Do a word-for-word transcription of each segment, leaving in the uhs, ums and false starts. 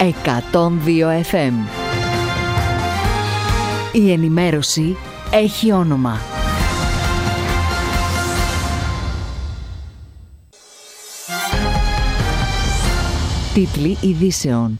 εκατόν δύο εφ εμ. Η ενημέρωση έχει όνομα. Τίτλοι ειδήσεων.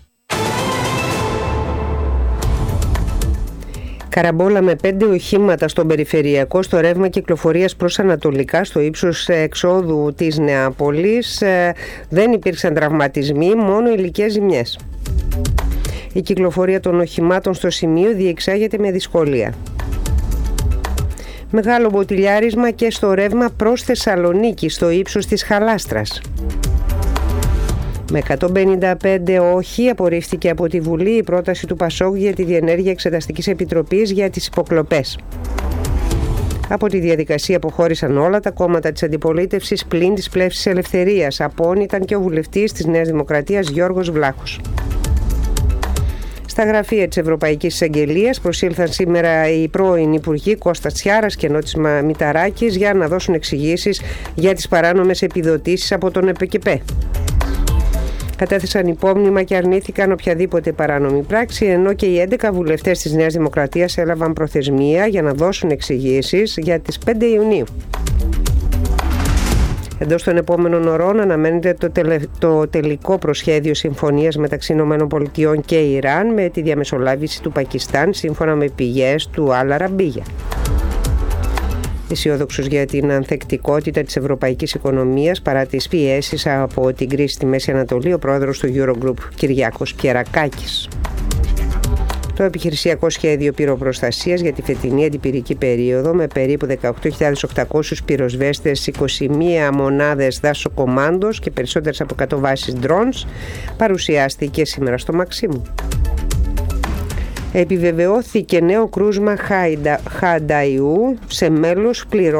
Καραμπόλα με πέντε οχήματα στον περιφερειακό στο ρεύμα κυκλοφορίας προς ανατολικά στο ύψος εξόδου της Νεάπολης. Δεν υπήρξαν τραυματισμοί, μόνο υλικές ζημιές. Η κυκλοφορία των οχημάτων στο σημείο διεξάγεται με δυσκολία. Μεγάλο μποτιλιάρισμα και στο ρεύμα προς Θεσσαλονίκη στο ύψος της Χαλάστρας. Με εκατόν πενήντα πέντε όχι απορρίφθηκε από τη Βουλή η πρόταση του Πασόκ για τη διενέργεια Εξεταστικής Επιτροπής για τις υποκλοπές. Από τη διαδικασία αποχώρησαν όλα τα κόμματα της αντιπολίτευσης πλην της Πλεύσης Ελευθερίας. Απόν ήταν και ο βουλευτής της Νέας Δημοκρατίας Γιώργος Βλάχος. Στα γραφεία της Ευρωπαϊκής Εισαγγελίας προσήλθαν σήμερα οι πρώην Υπουργοί Κώστας Τσιάρας και Νότης Μηταράκης για να δώσουν εξηγήσεις για τις παράνομες επιδοτήσεις από τον ΕΠΚΠ. Κατέθεσαν υπόμνημα και αρνήθηκαν οποιαδήποτε παράνομη πράξη, ενώ και οι έντεκα βουλευτές της Νέας Δημοκρατίας έλαβαν προθεσμία για να δώσουν εξηγήσεις για τις πέντε Ιουνίου. Εντός των επόμενων ωρών αναμένεται το, τελε... το τελικό προσχέδιο συμφωνίας μεταξύ ΗΠΑ και Ιράν με τη διαμεσολάβηση του Πακιστάν, σύμφωνα με πηγές του Αλ Αραμπίγια. Αισιόδοξος για την ανθεκτικότητα της ευρωπαϊκής οικονομίας παρά τις πιέσεις από την κρίση στη Μέση Ανατολή, ο πρόεδρος του Eurogroup Κυριάκος Πιερακάκης. Το επιχειρησιακό σχέδιο πυροπροστασίας για τη φετινή αντιπυρική περίοδο, με περίπου δεκαοκτώ χιλιάδες οκτακόσιους πυροσβέστες, είκοσι μία μονάδες δάσοκομάντος και περισσότερες από εκατό βάσεις drones, παρουσιάστηκε σήμερα στο Μαξίμου. Επιβεβαιώθηκε νέο κρούσμα Χανταϊού σε μέλος πληρών